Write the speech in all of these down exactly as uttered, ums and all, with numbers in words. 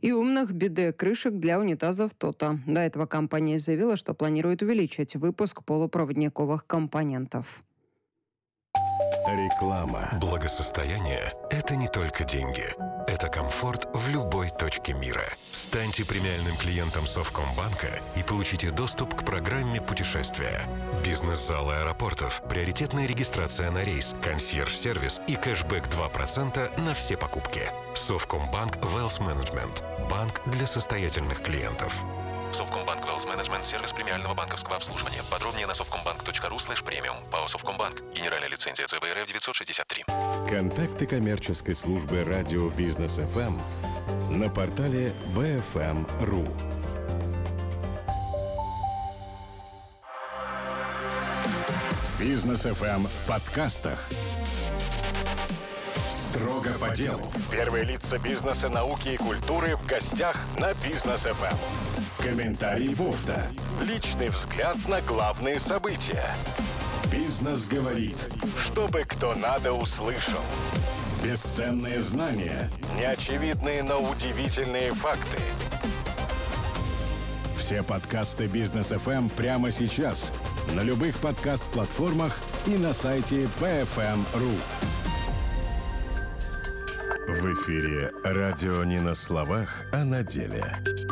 и умных биде-крышек для унитазов ТОТО. До этого компания заявила, что планирует увеличить выпуск полупроводниковых компонентов. Реклама. Благосостояние – это не только деньги. Это комфорт в любой точке мира. Станьте премиальным клиентом Совкомбанка и получите доступ к программе путешествия. Бизнес-залы аэропортов, приоритетная регистрация на рейс, консьерж-сервис и кэшбэк два процента на все покупки. Совкомбанк Wealth Management. Банк для состоятельных клиентов. Совкомбанк Wealth Management – сервис премиального банковского обслуживания. Подробнее на совкомбанк точка ру слэш премиум. ПАО Совкомбанк. Генеральная лицензия ЦБРФ девятьсот шестьдесят три. Контакты коммерческой службы радио Бизнес эф эм на портале би эф эм точка ру. Бизнес эф эм в подкастах. Строго по делу. Первые лица бизнеса, науки и культуры в гостях на Бизнес эф эм. Комментарий Бофта. Личный взгляд на главные события. Бизнес говорит, чтобы кто надо услышал. Бесценные знания, неочевидные, но удивительные факты. Все подкасты Бизнес эф эм прямо сейчас на любых подкаст-платформах и на сайте би эф эм точка ру. В эфире радио не на словах, а на деле.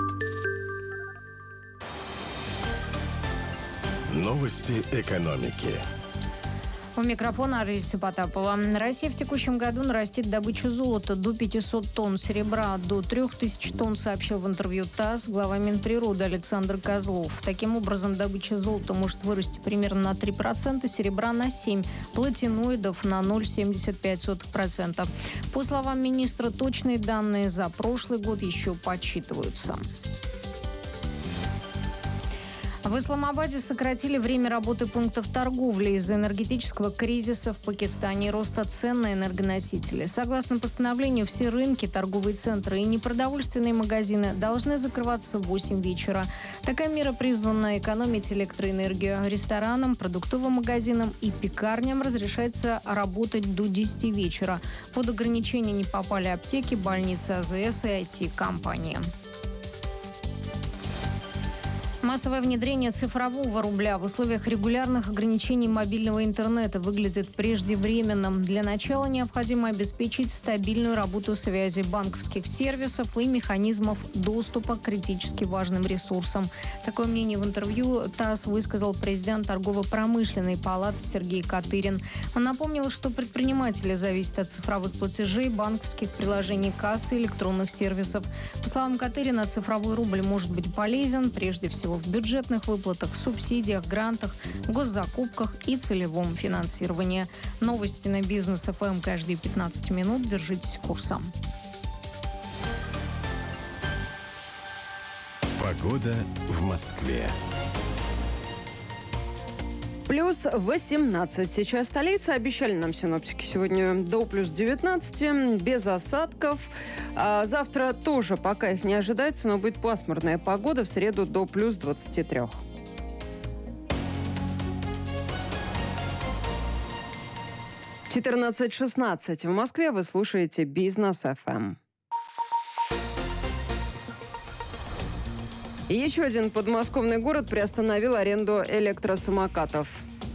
Новости экономики. У микрофона Арисия Потапова. Россия в текущем году нарастит добычу золота до пятисот тонн, серебра до трех тысяч тонн, сообщил в интервью ТАСС глава Минприроды Александр Козлов. Таким образом, добыча золота может вырасти примерно на три процента, серебра на семь процентов, платиноидов на ноль целых семьдесят пять сотых процента. По словам министра, точные данные за прошлый год еще подсчитываются. В Исламабаде сократили время работы пунктов торговли из-за энергетического кризиса в Пакистане и роста цен на энергоносители. Согласно постановлению, все рынки, торговые центры и непродовольственные магазины должны закрываться в восемь вечера. Такая мера призвана экономить электроэнергию. Ресторанам, продуктовым магазинам и пекарням разрешается работать до десяти вечера. Под ограничения не попали аптеки, больницы, а зэ эс и ай ти-компании. Массовое внедрение цифрового рубля в условиях регулярных ограничений мобильного интернета выглядит преждевременным. Для начала необходимо обеспечить стабильную работу связи банковских сервисов и механизмов доступа к критически важным ресурсам. Такое мнение в интервью ТАСС высказал президент торгово-промышленной палаты Сергей Катырин. Он напомнил, что предприниматели зависят от цифровых платежей, банковских приложений кассы и электронных сервисов. По словам Катырина, цифровой рубль может быть полезен прежде всего в бюджетных выплатах, субсидиях, грантах, госзакупках и целевом финансировании. Новости на Бизнес эф эм каждые пятнадцать минут. Держитесь курса. Погода в Москве. Плюс восемнадцать. Сейчас столица. Обещали нам синоптики сегодня до плюс девятнадцати, без осадков. А завтра тоже пока их не ожидается, но будет пасмурная погода. В среду до плюс двадцати трёх. четырнадцать шестнадцать. В Москве вы слушаете Бизнес эф эм. И еще один подмосковный город приостановил аренду электросамокатов.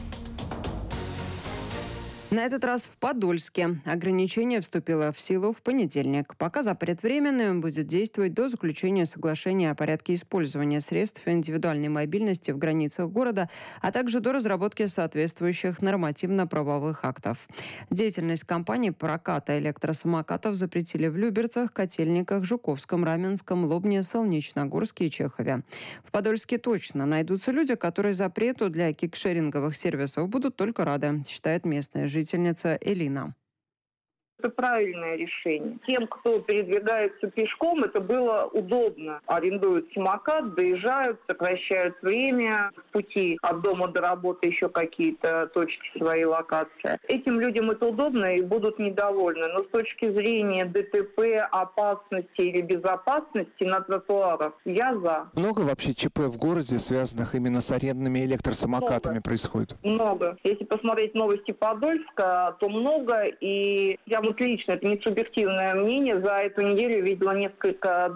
На этот раз в Подольске. Ограничение вступило в силу в понедельник. Пока запрет временный, он будет действовать до заключения соглашения о порядке использования средств индивидуальной мобильности в границах города, а также до разработки соответствующих нормативно-правовых актов. Деятельность компании проката электросамокатов запретили в Люберцах, Котельниках, Жуковском, Раменском, Лобне, Солнечногорске и Чехове. В Подольске точно найдутся люди, которые запрету для кикшеринговых сервисов будут только рады, считает местная жительница. Жительница Элина. Это правильное решение. Тем, кто передвигается пешком, это было удобно. Арендуют самокат, доезжают, сокращают время в пути от дома до работы, еще какие-то точки своей локации. Этим людям это удобно и будут недовольны. Но с точки зрения ДТП, опасности или безопасности на тротуарах, я за. Много вообще ЧП в городе, связанных именно с арендными электросамокатами, много происходит? Много. Если посмотреть новости Подольска, то много. И я вот лично, это не субъективное мнение, за эту неделю видела несколько